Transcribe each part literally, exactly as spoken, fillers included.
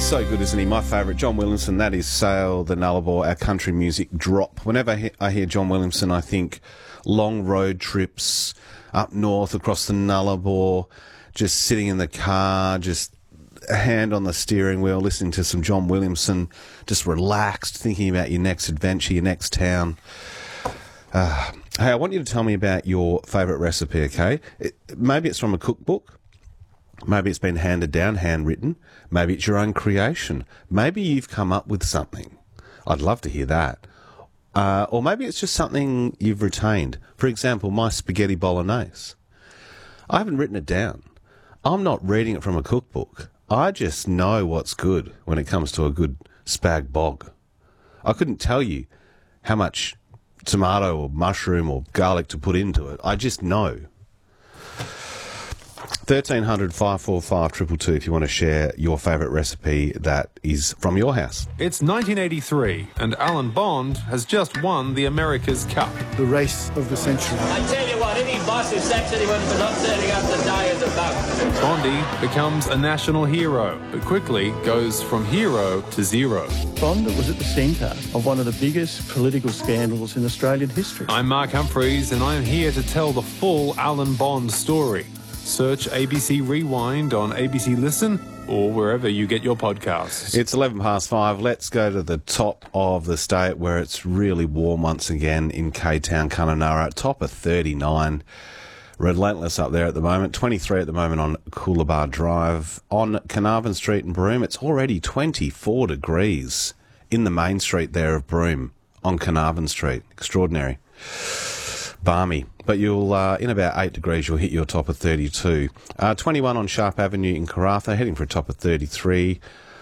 He's so good, isn't he? My favourite, John Williamson. That is Sail the Nullarbor, our country music drop. Whenever I he- I hear John Williamson, I think long road trips up north across the Nullarbor, just sitting in the car, just a hand on the steering wheel, listening to some John Williamson, just relaxed, thinking about your next adventure, your next town. Uh, hey, I want you to tell me about your favourite recipe, okay? It, maybe it's from a cookbook. Maybe it's been handed down, handwritten. Maybe it's your own creation. Maybe you've come up with something. I'd love to hear that. Uh, or maybe it's just something you've retained. For example, my spaghetti bolognese. I haven't written it down. I'm not reading it from a cookbook. I just know what's good when it comes to a good spag bog. I couldn't tell you how much tomato or mushroom or garlic to put into it. I just know. thirteen hundred, five four five, two two two if you want to share your favourite recipe that is from your house. It's nineteen eighty-three and Alan Bond has just won the America's Cup. The race of the century. I tell you what, any boss who sacks anyone for not turning up to die is a bug. Bondy becomes a national hero, but quickly goes from hero to zero. Bond was at the centre of one of the biggest political scandals in Australian history. I'm Mark Humphreys and I'm here to tell the full Alan Bond story. Search A B C Rewind on A B C Listen or wherever you get your podcasts. It's eleven past five. Let's go to the top of the state where it's really warm once again in K-Town, Kununurra. Top of thirty-nine. Relentless up there at the moment. twenty-three at the moment on Coolabah Drive. On Carnarvon Street in Broome, it's already twenty-four degrees in the main street there of Broome on Carnarvon Street. Extraordinary. Balmy. But you'll, uh, in about eight degrees, you'll hit your top of thirty-two. Uh, twenty-one on Sharp Avenue in Karratha, heading for a top of thirty-three.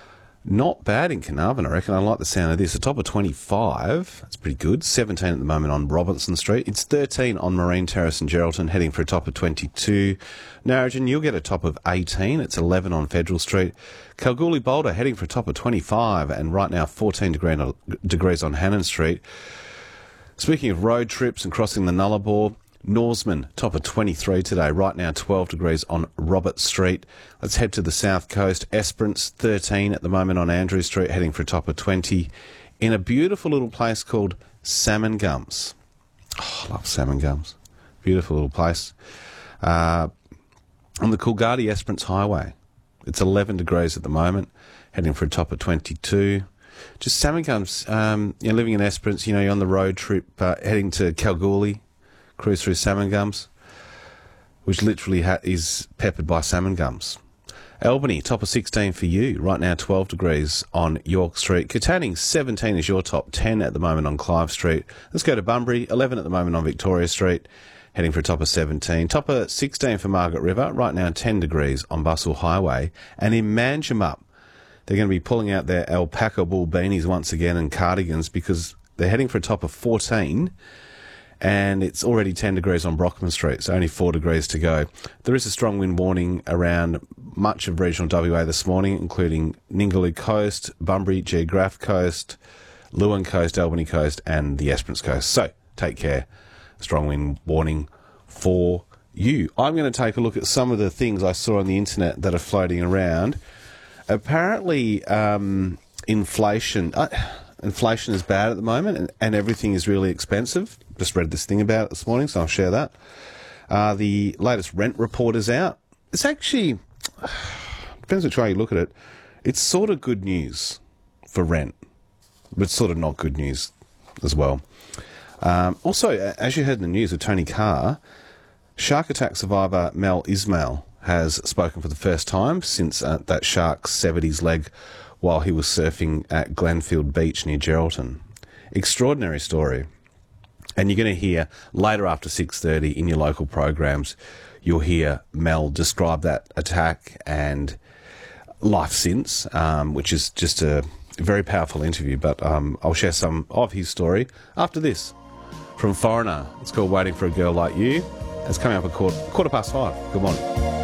Not bad in Carnarvon, I reckon. I like the sound of this. A top of twenty-five. That's pretty good. seventeen at the moment on Robinson Street. It's thirteen on Marine Terrace in Geraldton, heading for a top of twenty-two. Narrogin, you'll get a top of eighteen. It's eleven on Federal Street. Kalgoorlie Boulder, heading for a top of twenty-five. And right now, fourteen degrees on Hannon Street. Speaking of road trips and crossing the Nullarbor, Norseman, top of twenty-three today. Right now, twelve degrees on Robert Street. Let's head to the south coast. Esperance, thirteen at the moment on Andrew Street, heading for a top of twenty. In a beautiful little place called Salmon Gums. Oh, I love Salmon Gums. Beautiful little place. Uh, on the Coolgardie Esperance Highway. It's eleven degrees at the moment, heading for a top of twenty-two. Just Salmon Gums, um, you're living in Esperance, you know, you're on the road trip, uh, heading to Kalgoorlie, cruise through Salmon Gums, which literally ha- is peppered by salmon gums. Albany, top of sixteen for you, right now twelve degrees on York Street. Katanning, seventeen is your top, ten at the moment on Clive Street. Let's go to Bunbury, eleven at the moment on Victoria Street, heading for a top of seventeen. Top of sixteen for Margaret River, right now ten degrees on Bustle Highway. And in Manjimup, they're going to be pulling out their alpaca wool beanies once again and cardigans because they're heading for a top of fourteen and it's already ten degrees on Brockman Street, so only four degrees to go. There is a strong wind warning around much of regional W A this morning, including Ningaloo Coast, Bunbury, Geograph Coast, Lewin Coast, Albany Coast and the Esperance Coast. So take care. Strong wind warning for you. I'm going to take a look at some of the things I saw on the internet that are floating around. Apparently, um, inflation uh, inflation is bad at the moment and, and everything is really expensive. Just read this thing about it this morning, so I'll share that. Uh, the latest rent report is out. It's actually, depends which way you look at it, it's sort of good news for rent, but it's sort of not good news as well. Um, also, as you heard in the news with Tony Carr, shark attack survivor Mel Ismail has spoken for the first time since uh, that shark severed his leg while he was surfing at Glenfield Beach near Geraldton. Extraordinary story. And you're going to hear later after six thirty in your local programs, you'll hear Mel describe that attack and life since, um, which is just a very powerful interview. But um, I'll share some of his story after this. From Foreigner, it's called Waiting for a Girl Like You. It's coming up at quarter, quarter past five. Good morning.